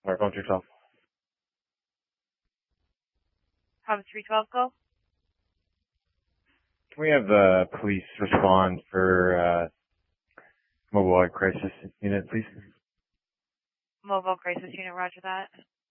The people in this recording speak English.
Microphone 212. Province 312, go. Can we have the police respond for mobile crisis unit, please? Mobile crisis unit, roger that.